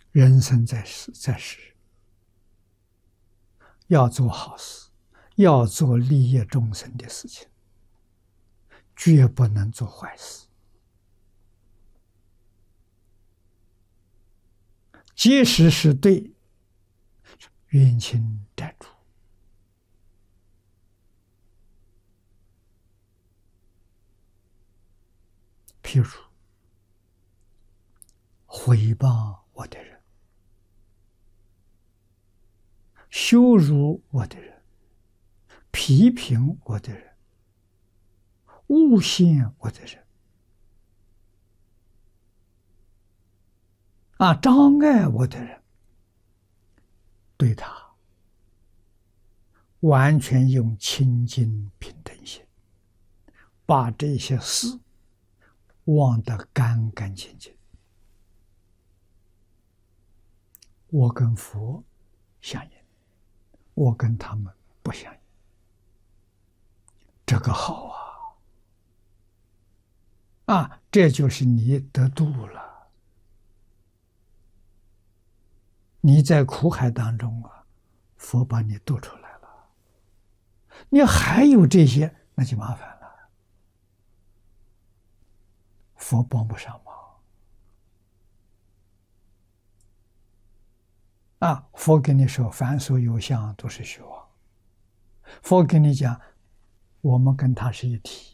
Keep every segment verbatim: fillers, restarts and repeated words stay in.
人生在世，在世要做好事，要做利益众生的事情，绝不能做坏事。即使是对冤亲债主，譬如毁谤我的人，羞辱我的人，批评我的人，诬陷我的人，啊，障碍我的人，对他完全用清净平等心，把这些事忘得干干净净。我跟佛相应，我跟他们不相应，这个好啊！啊，这就是你得度了。你在苦海当中啊，佛把你渡出来了。你还有这些，那就麻烦了，佛帮不上忙。啊，佛跟你说，凡所有相都是虚妄。佛跟你讲，我们跟他是一体。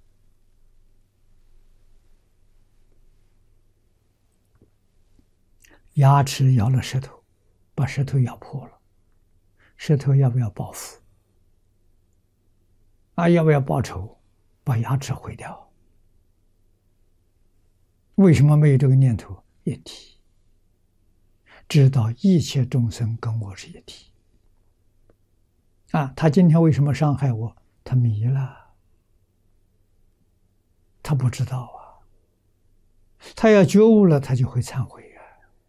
牙齿咬了舌头，把舌头咬破了，舌头要不要报复？啊，要不要报仇？把牙齿毁掉？为什么没有这个念头？一体，知道一切众生跟我是一体。啊，他今天为什么伤害我？他迷了，他不知道啊。他要觉悟了，他就会忏悔啊，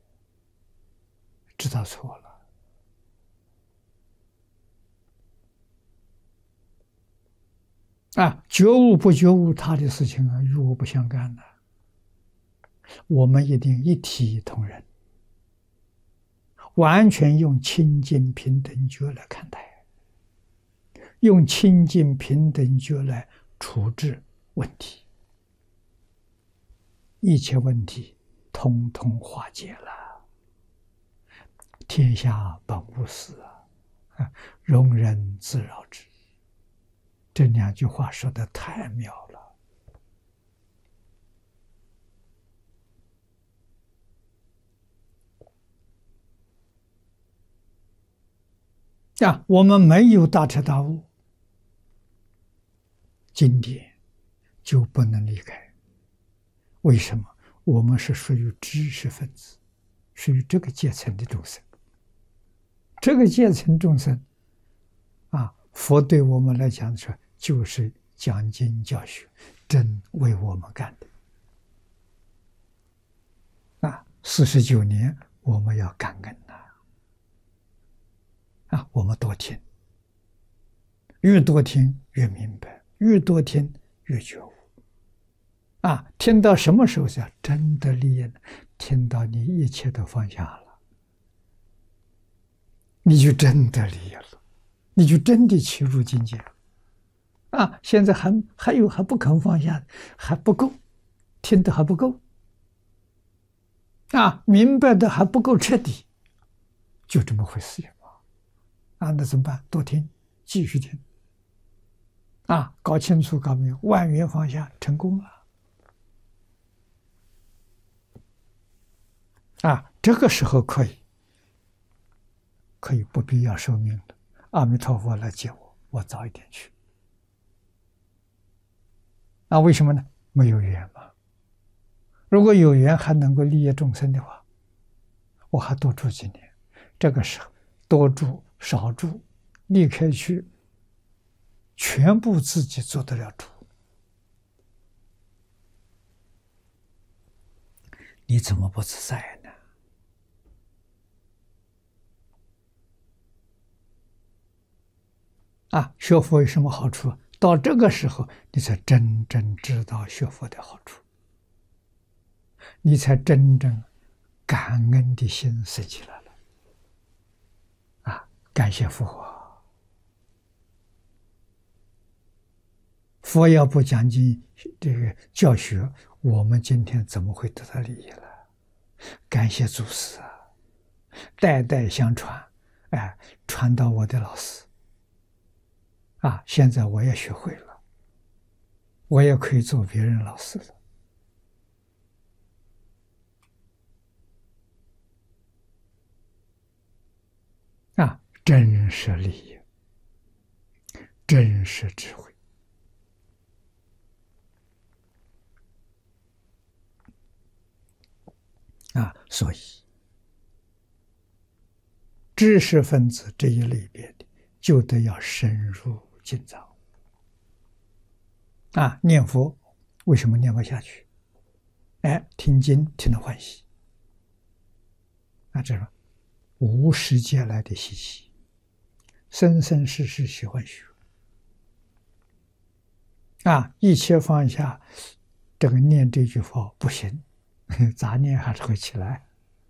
知道错了。啊，觉悟不觉悟他的事情啊，与我不相干的。我们一定一体同仁，完全用清净平等觉来看待，用清净平等觉来处置问题，一切问题通通化解了。天下本无事啊，容人自扰之。这两句话说的太妙了。啊，我们没有大彻大悟，经典就不能离开。为什么？我们是属于知识分子，属于这个阶层的众生。这个阶层众生，啊，佛对我们来讲说，就是讲经教学，真为我们干的。啊，四十九年，我们要感恩呐。啊，我们多听，越多听越明白，越多听越觉悟。啊，听到什么时候是真的利益呢？听到你一切都放下了，你就真的利益了，你就真的起入境界。啊，现在还还有还不肯放下，还不够，听的还不够。啊，明白的还不够彻底，就这么回事情。啊，那怎么办？多听，继续听。啊，搞清楚、搞明白，万缘放下，成功了。啊，这个时候可以，可以不必要受命了。阿弥陀佛来接我，我早一点去。啊，为什么呢？没有缘嘛。如果有缘，还能够利益众生的话，我还多住几年。这个时候多住。少住，离开去，全部自己做得了主。你怎么不自在呢？啊，学佛有什么好处？到这个时候，你才真正知道学佛的好处，你才真正感恩的心升起来了。啊，感谢佛！佛要不讲经这个教学，我们今天怎么会得到利益了？感谢祖师啊，代代相传，哎，传到我的老师。啊，现在我也学会了，我也可以做别人老师了。啊，真实利益，真实智慧。啊，所以知识分子这一类别的，就得要深入经藏。啊，念佛为什么念不下去？哎，听经听得欢喜。啊，这种无始劫来的习气，生生世世喜欢学。啊，一切放下，这个念这句话不行，杂念还是会起来。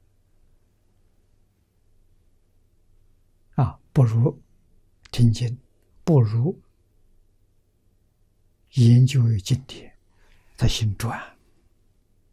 啊，不如听经，不如研究经典，他心转。